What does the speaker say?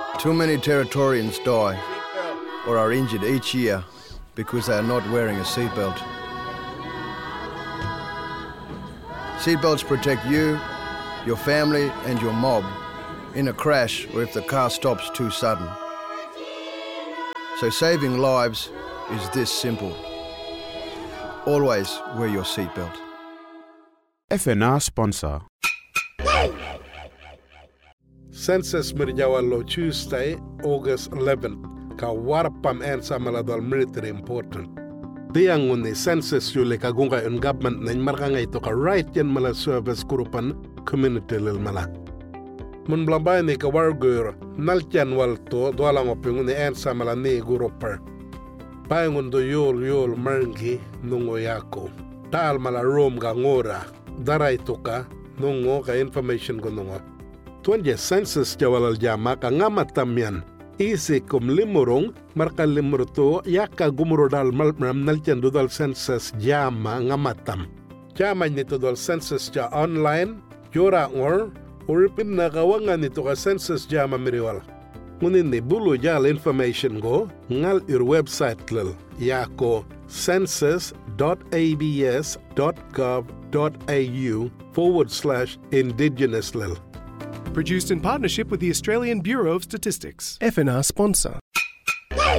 Too many Territorians die or are injured each year because they are not wearing a seatbelt. Seatbelts protect you, your family and your mob in a crash or if the car stops too sudden. So saving lives is this simple. Always wear your seatbelt. FNR sponsor. Census Mirjawalo Tuesday, August 11th, ka warpam en samaladal military important. Diang ni census yule kagunga en government na markanga ito ka right yan mala service kurupan community lil mala. Mun blambay ni ka wargur naltian walto doalang opingun ni en samala ni guruper. Paingun do yul mergi nungo yako. Taal mala room ga ngora. Daray to ka nungo ka information ko nungo. Tuan census jawalal jama ka ngamatam yan. Isi kum limurong marka limurto yaka gumurodal malpram naltian dudal census jama ngamatam. Jama nito dal census ja online, yora ngor, uripin na kawangan nito ka census jama miriwal. Ngunin ni bulu jal information go ngal ir website lil yako census.abs.gov.au/indigenous lil. Produced in partnership with the Australian Bureau of Statistics. FNR sponsor.